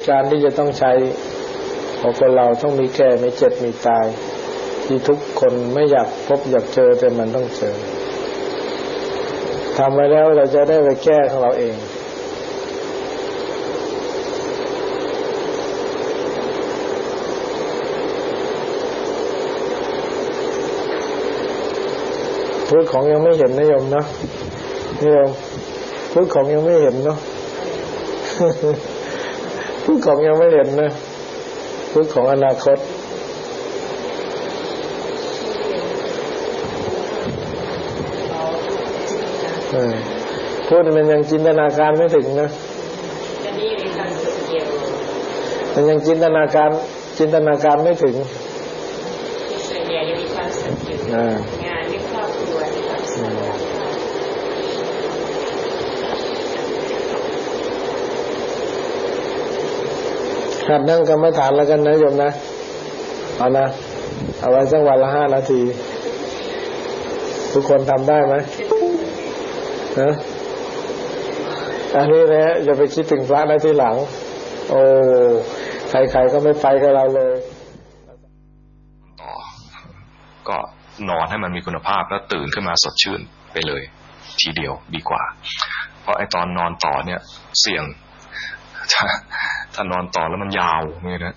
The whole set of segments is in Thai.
การที่จะต้องใช้ของคนเราต้องมีแก่มีเจ็บมีตายที่ทุกคนไม่อยากพบอยากเจอแต่มันต้องเจอทำไว้แล้วเราจะได้ไปแก้ของเราเองพูดของยังไม่เห็นนะโยมเนาะนี่โยมพูดของยังไม่เห็นเนาะพูดของยังไม่เห็นนะพูดของอนาคตพูดมันยังจินตนาการไม่ถึงนะมันยังจินตนาการไม่ถึงส่วนใหญ่จะมีความสุขอยู่งานในครอบครัวในความสุขหัดนั่งกรรมฐานแล้วกันนะโยมนะเอานะเอาไว้สักวันละ5 นาทีทุกคนทำได้ไหมนะอันนี้นะอย่าไปคิดถึงพระได้ทีหลังโอ้ใครๆก็ไม่ไปกับเราเลยต่อก็นอนให้มันมีคุณภาพแล้วตื่นขึ้นมาสดชื่นไปเลยทีเดียวดีกว่าเพราะไอ้ตอนนอนต่อเนี่ยเสี่ยงถ้านอนต่อแล้วมันยาวนี่นะ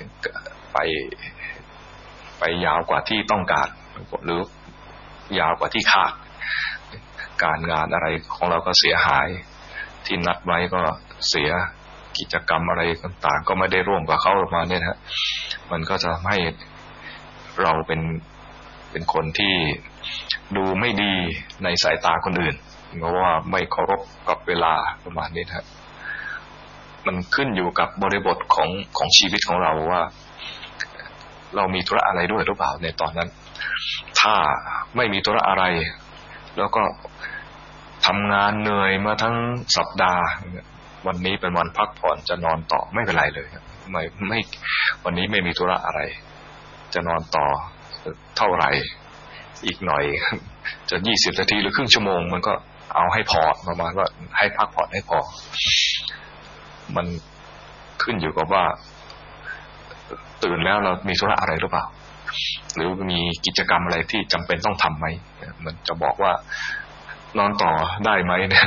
ไปยาวกว่าที่ต้องการหรือยาวกว่าที่คาดการงานอะไรของเราก็เสียหายที่นัดไว้ก็เสียกิจกรรมอะไรต่างๆก็ไม่ได้ร่วมกับเขาออกมาเนี่ยนะมันก็จะให้เราเป็นคนที่ดูไม่ดีในสายตาคนอื่นเพราะว่าไม่เคารพกับเวลาประมาณนี้นะมันขึ้นอยู่กับบริบทของชีวิตของเราว่าเรามีธุระอะไรด้วยหรือเปล่าในตอนนั้นถ้าไม่มีธุระอะไรแล้วก็ทำงานเหนื่อยมาทั้งสัปดาห์วันนี้เป็นวันพักผ่อนจะนอนต่อไม่เป็นไรเลยไม่วันนี้ไม่มีธุระอะไรจะนอนต่อเท่าไหร่อีกหน่อยจะ20 นาทีหรือครึ่งชั่วโมงมันก็เอาให้พอประมาณว่าให้พักผ่อนให้พอมันขึ้นอยู่กับว่าตื่นแล้วเรามีธุระอะไรหรือเปล่าหรือมีกิจกรรมอะไรที่จำเป็นต้องทำไหมมันจะบอกว่านอนต่อได้ไหมเนี่ย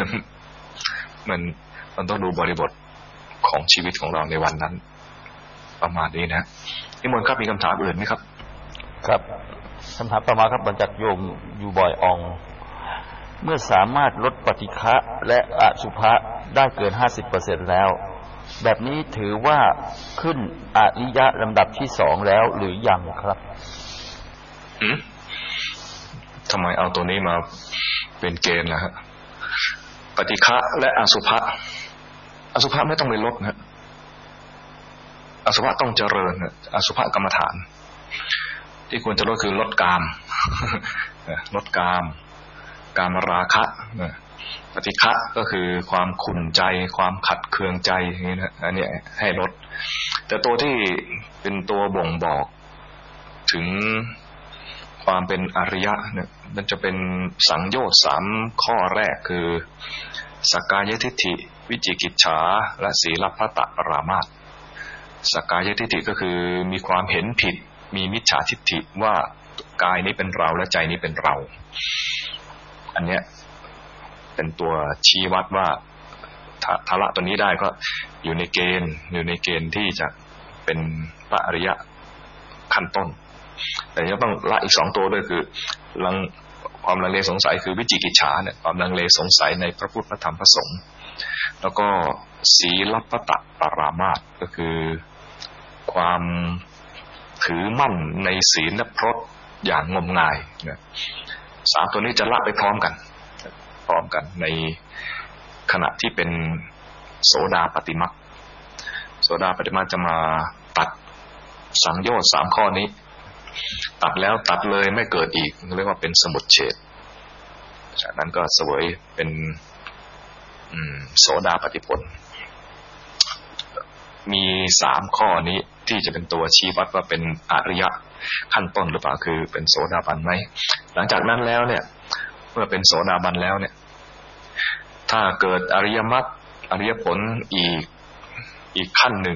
มันต้องดูบริบทของชีวิตของเราในวันนั้นประมาณนี้นะนิมนต์ครับมีคำถามอื่นไหมครับครับคำถามต่อมาครับมาจากโยมอยู่บ่อยอองเมื่อสามารถลดปฏิฆะและอสุภะได้เกิน 50% แล้วแบบนี้ถือว่าขึ้นอริยะลำดับที่2แล้วหรือยังครับทำไมเอาตัวนี้มาเป็นเกณฑ์ล่ะฮะปฏิฆะและอสุภะไม่ต้องไปลดนะอสุภะต้องเจริญนะอสุภะกรรมฐานที่ควรจะลดคือลดกามลดกามราคะปฏิฆะก็คือความขุ่นใจความขัดเคืองใจอย่างนี้นะอันนี้ให้ลดแต่ตัวที่เป็นตัวบ่งบอกถึงความเป็นอริยะเนี่ยมันจะเป็นสังโยชน์3ข้อแรกคือสักกายทิฏฐิวิจิกิจฉาและศีลพัตตปรามาสสักกายทิฏฐิก็คือมีความเห็นผิดมีมิจฉาทิฏฐิว่ากายนี้เป็นเราและใจนี้เป็นเราอันเนี้ยเป็นตัวชี้วัดว่าถ้าละตัวนี้ได้ก็อยู่ในเกณฑ์ที่จะเป็นพระอริยะขั้นต้นแต่ยังต้องละอีก2ตัวด้วยคือความลังเลสงสัยคือวิจิกิจฉาเนี่ยความลังเลสงสัยในพระพุทธพระธรรมพระสงฆ์แล้วก็ศีลพัตตปรามาสก็คือความถือมั่นในศีลและพรตอย่างงมงายนะ3ตัวนี้จะละไปพร้อมกันในขณะที่เป็นโสดาปฏิมรรคโสดาปฏิมรรคจะมาตัดสังโยชน์3ข้อนี้ตัดแล้วตัดเลยไม่เกิดอีกเรียกว่าเป็นสมุจเฉทจากนั้นก็เสวยเป็นโสดาปฏิผลมี3ข้อนี้ที่จะเป็นตัวชี้วัดว่าเป็นอริยะขั้นต้นหรือเปล่าคือเป็นโสดาบันไหมหลังจากนั้นแล้วเนี่ยเมื่อเป็นโสดาบันแล้วเนี่ยถ้าเกิดอริยมรรคอริยผลอีกขั้นหนึ่ง